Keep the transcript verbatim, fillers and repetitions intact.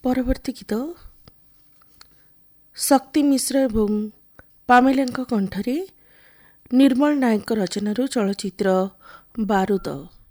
ପରବର୍ତ୍ତୀ ଗୀତ ଶକ୍ତି ମିଶ୍ର ଏବଂ ପାମେଲାଙ୍କ କଣ୍ଠରେ ନିର୍ମଳ ନାୟକଙ୍କ ରଚନାରୁ ଚଳଚ୍ଚିତ୍ର ବାରୁଦ।